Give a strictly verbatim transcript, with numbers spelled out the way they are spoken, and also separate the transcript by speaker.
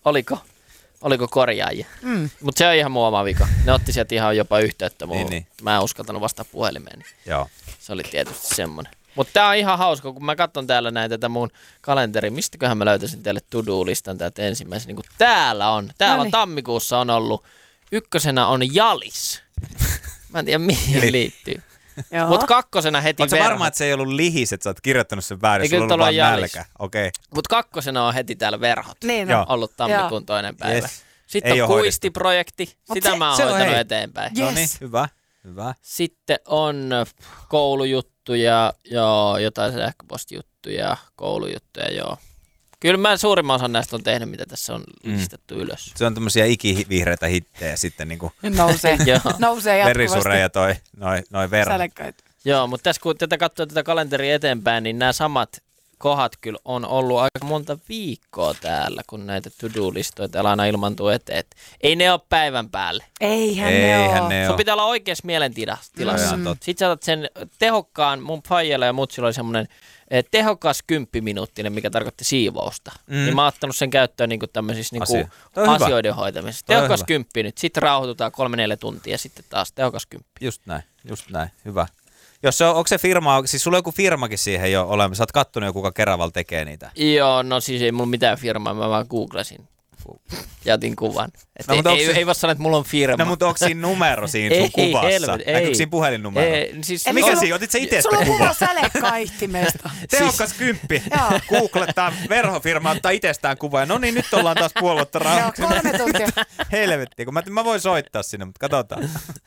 Speaker 1: Oliko? Oliko korjaajia?
Speaker 2: Mm.
Speaker 1: Mutta se on ihan muu oma vika. Ne otti sieltä ihan jopa yhteyttä muuhun.
Speaker 3: Niin, niin.
Speaker 1: Mä en uskaltanut vastaa puhelimeen. Niin
Speaker 3: Joo.
Speaker 1: se oli tietysti semmoinen. Mutta tää on ihan hauska, kun mä katson täällä näitä tätä mun kalenteri. Mistäköhän mä löytäisin teille to-do-listan täältä ensimmäisen. Niin täällä on. Täällä
Speaker 2: Noniin.
Speaker 1: on tammikuussa on ollut. Ykkösenä on Jalis. Mä en tiedä mihin liittyy. Mutta kakkosena heti
Speaker 3: Oletko
Speaker 1: verhot.
Speaker 3: varma, että se ei ollut lihis, että sä oot kirjoittanut sen väärin,
Speaker 1: Ei,
Speaker 3: sulla on
Speaker 1: kyllä
Speaker 3: ollut vaan
Speaker 1: tuolla on Jalis.
Speaker 3: nälkä. Okei.
Speaker 1: Mutta kakkosena on heti täällä verhot.
Speaker 2: Niin
Speaker 3: Joo.
Speaker 2: on.
Speaker 1: Ollut tammikuun
Speaker 2: Joo.
Speaker 1: toinen päivä.
Speaker 3: Yes.
Speaker 1: Sitten
Speaker 3: Ei
Speaker 1: on
Speaker 3: oo
Speaker 1: kuistiprojekti. Sitä
Speaker 2: se-
Speaker 1: mä oon
Speaker 3: se on
Speaker 1: hoitanut
Speaker 3: hei.
Speaker 1: eteenpäin.
Speaker 2: Yes.
Speaker 3: No niin, hyvä. Hyvä.
Speaker 1: Sitten on koulujuttuja, joo, jotain sähköpostijuttuja, koulujuttuja, joo. Kyllä mä suurimman osan näistä on tehnyt, mitä tässä on listattu mm. ylös.
Speaker 3: Se on tämmöisiä ikivihreitä hittejä sitten niinku
Speaker 2: Nousee.
Speaker 1: Joo.
Speaker 2: Nousee jatkuvasti.
Speaker 3: verisure ja toi, noi, noi verhot.
Speaker 2: Sälekkäitä.
Speaker 1: Joo, mutta tässä kun tätä katsoo tätä kalenteria eteenpäin, niin nämä samat kohdat kyllä on ollut aika monta viikkoa täällä, kun näitä to-do-listoja täällä aina ilmantuu eteen. Et ei ne ole päivän päälle.
Speaker 2: Eihän ne
Speaker 3: Eihän
Speaker 2: oo.
Speaker 3: ne
Speaker 1: Sun
Speaker 3: oo.
Speaker 1: pitää olla oikeassa mielentilassa.
Speaker 3: Joo, joo, totta.
Speaker 1: Sitten sä otat sen tehokkaan, mun faijalla ja mutsilla oli semmoinen eh, tehokas kymppiminuuttinen, mikä tarkoitti siivousta.
Speaker 3: Mm.
Speaker 1: Niin mä oon ottanut sen käyttöön niinku tämmöisissä niinku
Speaker 3: Asia. Toi on hyvä.
Speaker 1: asioiden hoitamisessa.
Speaker 3: Toi on
Speaker 1: Tehokas
Speaker 3: hyvä.
Speaker 1: kymppi nyt, sitten rauhoitutaan kolme neljä tuntia ja sitten taas tehokas kymppi.
Speaker 3: Just näin, just näin. Hyvä. Jos se on, onko se firma, siis sulla on joku firmakin siihen jo olemassa, sä oot kattonut jo, kuka Keraval tekee niitä.
Speaker 1: Joo, no siis ei mulla mitään firmaa, mä vaan googlasin ja otin kuvan. Et
Speaker 3: No,
Speaker 1: ei,
Speaker 3: mutta onks
Speaker 1: ei,
Speaker 3: se-
Speaker 1: ei voi sanoa, että mulla on firma.
Speaker 3: No mutta onko siinä numero siinä sun
Speaker 1: Ei,
Speaker 3: kuvassa?
Speaker 1: helvet, ei.
Speaker 3: Näkyykö siinä puhelinnumero?
Speaker 1: Ei, siis
Speaker 2: Eli
Speaker 3: Mikä
Speaker 2: sulla-
Speaker 3: siinä? Otit sä itse
Speaker 2: Sulla on
Speaker 3: sitä
Speaker 2: kuva
Speaker 3: kuvaa?
Speaker 2: sälekkaihtimesta.
Speaker 3: Tehokas kymppi.
Speaker 2: Joo.
Speaker 3: Googlettaa verhofirma, ottaa itsestään kuvaa. No niin, nyt ollaan taas puoli vuotta
Speaker 2: Joo,
Speaker 3: rauhaksi.
Speaker 2: kolme tuntia.
Speaker 3: Helvetti, kun mä, mä voin soittaa sinne, mutta katsotaan.